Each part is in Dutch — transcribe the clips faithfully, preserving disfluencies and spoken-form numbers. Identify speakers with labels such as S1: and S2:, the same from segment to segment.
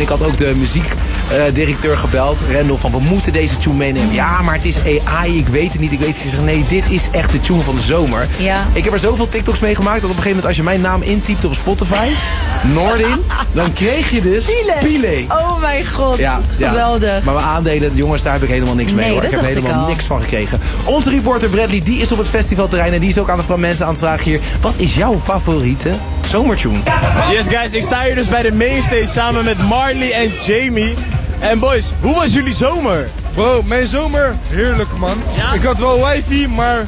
S1: Ik had ook de muziekdirecteur uh, gebeld, Rendel, van we moeten deze tune meenemen. Ja, maar het is A I, ik weet het niet. Ik weet het. Ze zeggen, nee, dit is echt de tune van de zomer.
S2: Ja. Ik
S1: heb er zoveel TikToks mee gemaakt dat op een gegeven moment als je mijn naam intypt op Spotify, Noordin, dan kreeg je dus
S2: Pile.
S1: Pile.
S2: Oh mijn god,
S1: ja, ja.
S2: geweldig.
S1: Maar mijn aandelen, jongens, daar heb ik helemaal niks mee
S2: nee,
S1: hoor. Ik heb er helemaal niks van gekregen. Onze reporter Bradley, die is op het festivalterrein en die is ook aan de mensen aan het vragen hier. Wat is jouw favoriete zomertune?
S3: Yes guys, ik sta hier dus bij de mainstage samen met Marley en Jamie. En boys, hoe was jullie zomer?
S4: Bro, mijn zomer, heerlijk man. Ja? Ik had wel wifi, maar...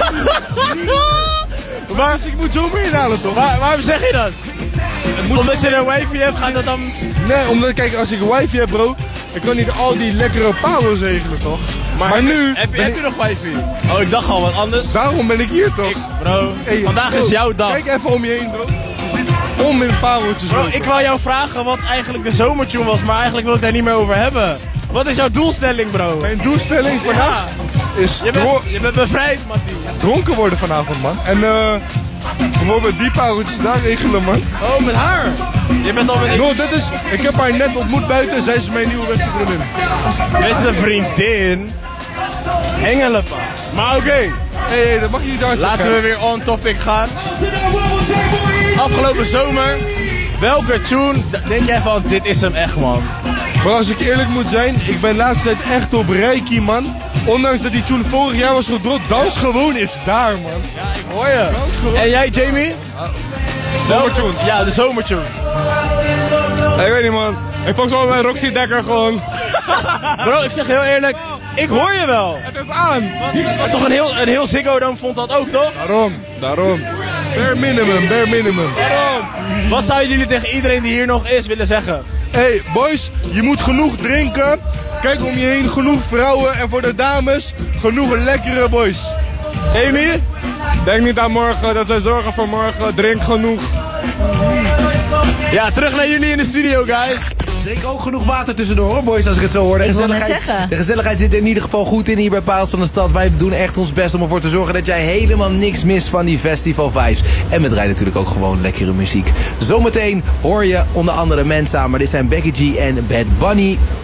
S4: maar dus ik moet zomer inhalen toch?
S3: Waar, waarom zeg je dat? Omdat je een wifi hebt, gaat dat dan...
S4: Nee, omdat kijk, als ik wifi heb bro, ik kan niet al die lekkere power regelen toch?
S3: Maar, maar
S4: heb,
S3: nu... Heb, heb
S4: ik...
S3: je nog wifi? Oh, ik dacht al wat anders.
S4: Daarom ben ik hier toch?
S3: Ik, bro, hey, vandaag bro, is jouw dag.
S4: Kijk even om je heen bro. Om in powertjes.
S3: Bro, ik wou jou vragen wat eigenlijk de zomertune was, maar eigenlijk wil ik daar niet meer over hebben. Wat is jouw doelstelling bro?
S4: Mijn doelstelling vandaag ja. is...
S3: Je bent, je bent bevrijd Mattie.
S4: Dronken worden vanavond man. En eh... Uh, bijvoorbeeld die powertjes daar regelen man.
S3: Oh, met haar? Je bent al met...
S4: Bro, dat is... Ik heb haar net ontmoet buiten en zij is mijn nieuwe beste vriendin.
S3: Beste vriendin? Hengelen pa. Maar oké. Okay.
S4: Hé, hey, hey, dat mag je niet aanchecken.
S3: Laten we weer on topic gaan. Afgelopen zomer, welke tune denk jij van, dit is hem echt man?
S4: Maar als ik eerlijk moet zijn, ik ben de laatste tijd echt op reiki man. Ondanks dat die tune vorig jaar was gedropt, dans gewoon is daar man.
S3: Ja, ik hoor je. En jij Jamie?
S4: Ja. Zomertune.
S3: Ja, de zomertune.
S4: Hey, ik weet niet man, ik vond zo met Roxy Dekker gewoon.
S3: Bro, ik zeg heel eerlijk, ik hoor je wel.
S4: Het is aan.
S3: Dat was toch een heel, een heel Ziggo Dome vond dat ook toch?
S4: Daarom, daarom. Bare minimum, bare minimum.
S3: Daarom. Wat zouden jullie tegen iedereen die hier nog is willen zeggen?
S4: Hey boys, je moet genoeg drinken. Kijk om je heen, genoeg vrouwen. En voor de dames, genoeg lekkere boys.
S3: Amy?
S4: Denk niet aan morgen, dat zij zorgen voor morgen. Drink genoeg.
S3: Ja, terug naar jullie in de studio, guys.
S1: Drink ook genoeg water tussendoor, hoor, boys, als ik het zo hoor. De gezelligheid, de gezelligheid zit er in ieder geval goed in hier bij Paals van de Stad. Wij doen echt ons best om ervoor te zorgen dat jij helemaal niks mist van die festival vibes. En we draaien natuurlijk ook gewoon lekkere muziek. Zometeen hoor je onder andere mensen aan, maar dit zijn Becky G en Bad Bunny.